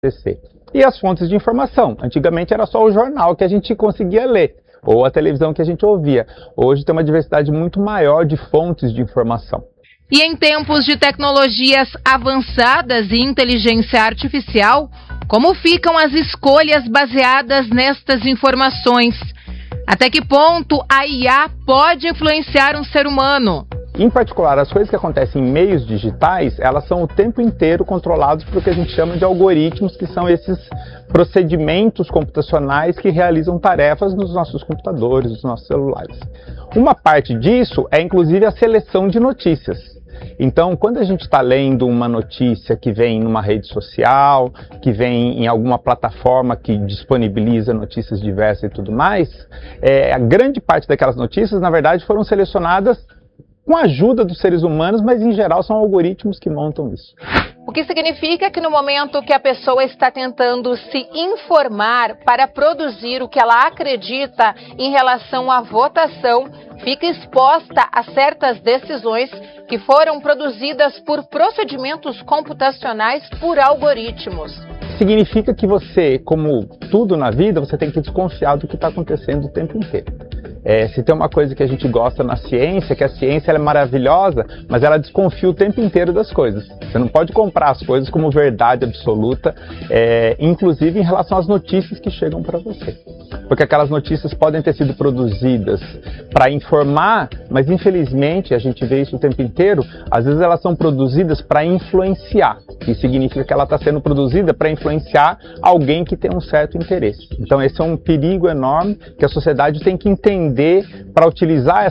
acontecer. E as fontes de informação. Antigamente era só o jornal que a gente conseguia ler, ou a televisão que a gente ouvia. Hoje tem uma diversidade muito maior de fontes de informação. E em tempos de tecnologias avançadas e inteligência artificial, como ficam as escolhas baseadas nestas informações? Até que ponto a IA pode influenciar um ser humano? Em particular, as coisas que acontecem em meios digitais, elas são o tempo inteiro controladas por o que a gente chama de algoritmos, que são esses procedimentos computacionais que realizam tarefas nos nossos computadores, nos nossos celulares. Uma parte disso é, inclusive, a seleção de notícias. Então, quando a gente está lendo uma notícia que vem numa rede social, que vem em alguma plataforma que disponibiliza notícias diversas e tudo mais, a grande parte daquelas notícias, na verdade, foram selecionadas com a ajuda dos seres humanos, mas em geral são algoritmos que montam isso. O que significa que no momento que a pessoa está tentando se informar para produzir o que ela acredita em relação à votação, fica exposta a certas decisões que foram produzidas por procedimentos computacionais por algoritmos. Significa que você, como tudo na vida, você tem que desconfiar do que está acontecendo o tempo inteiro. Se tem uma coisa que a gente gosta na ciência, que a ciência ela é maravilhosa, mas ela desconfia o tempo inteiro das coisas. Você não pode comprar as coisas como verdade absoluta, inclusive em relação às notícias que chegam para você. Porque aquelas notícias podem ter sido produzidas para informar, mas infelizmente, a gente vê isso o tempo inteiro, às vezes elas são produzidas para influenciar. Isso significa que ela está sendo produzida para influenciar alguém que tem um certo interesse. Então esse é um perigo enorme que a sociedade tem que entender para utilizar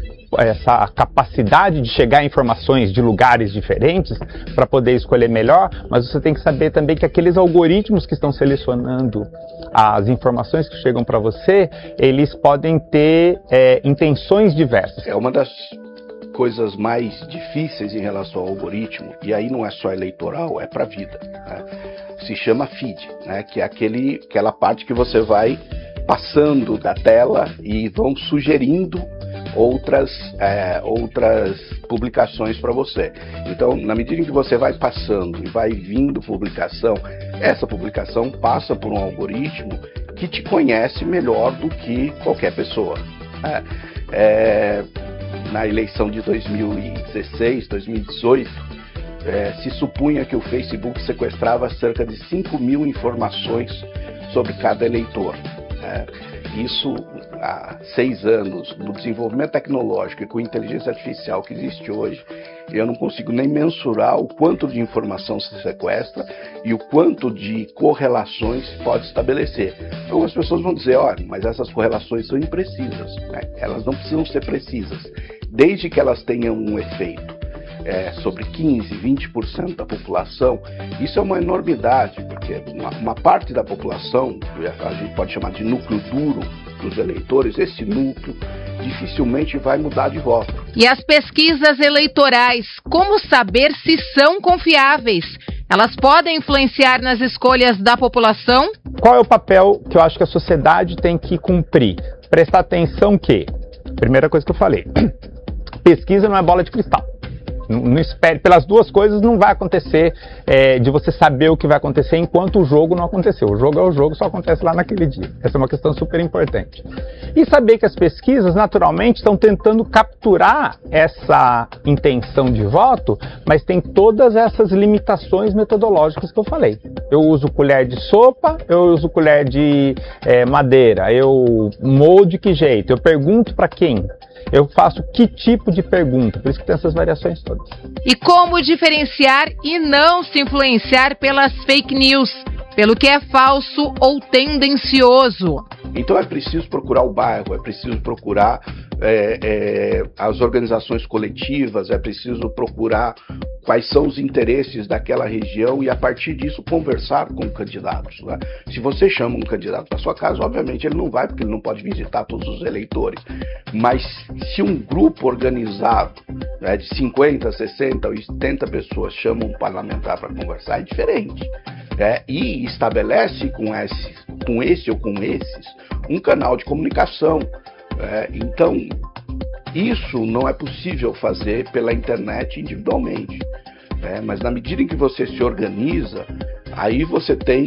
essa capacidade de chegar a informações de lugares diferentes para poder escolher melhor, mas você tem que saber também que aqueles algoritmos que estão selecionando as informações que chegam para você, eles podem ter intenções diversas. É uma das coisas mais difíceis em relação ao algoritmo, e aí não é só eleitoral, é para a vida, né? Se chama feed, né? Que é aquela parte que você vai passando da tela e vão sugerindo outras publicações para você. Então, na medida em que você vai passando e vai vindo publicação, essa publicação passa por um algoritmo que te conhece melhor do que qualquer pessoa. Na eleição de 2016, 2018, se supunha que o Facebook sequestrava cerca de 5.000 informações sobre cada eleitor. Isso há 6 anos, no desenvolvimento tecnológico e com inteligência artificial que existe hoje, eu não consigo nem mensurar o quanto de informação se sequestra e o quanto de correlações se pode estabelecer. Algumas pessoas vão dizer, olha, mas essas correlações são imprecisas, né? Elas não precisam ser precisas, desde que elas tenham um efeito sobre 15, 20% da população. Isso é uma enormidade, porque uma parte da população, a gente pode chamar de núcleo duro dos eleitores, esse núcleo dificilmente vai mudar de voto. E as pesquisas eleitorais, como saber se são confiáveis? Elas podem influenciar nas escolhas da população? Qual é o papel que eu acho que a sociedade tem que cumprir? Prestar atenção que, primeira coisa que eu falei, pesquisa não é bola de cristal. Não espere, pelas duas coisas não vai acontecer de você saber o que vai acontecer enquanto o jogo não aconteceu. O jogo é o jogo, só acontece lá naquele dia. Essa é uma questão super importante. E saber que as pesquisas naturalmente estão tentando capturar essa intenção de voto, mas tem todas essas limitações metodológicas que eu falei. Eu uso colher de sopa, eu uso colher de madeira, eu moldo de que jeito, eu pergunto para quem? Eu faço que tipo de pergunta, por isso que tem essas variações todas. E como diferenciar e não se influenciar pelas fake news, pelo que é falso ou tendencioso? Então é preciso procurar o bairro, é preciso procurar as organizações coletivas, é preciso procurar quais são os interesses daquela região e a partir disso conversar com candidatos, né? Se você chama um candidato para sua casa, obviamente ele não vai, porque ele não pode visitar todos os eleitores, mas se um grupo organizado, né, de 50, 60 ou 70 pessoas chama um parlamentar para conversar, é diferente. E estabelece com esse ou com esses um canal de comunicação. Então, isso não é possível fazer pela internet individualmente. Mas na medida em que você se organiza, Aí você tem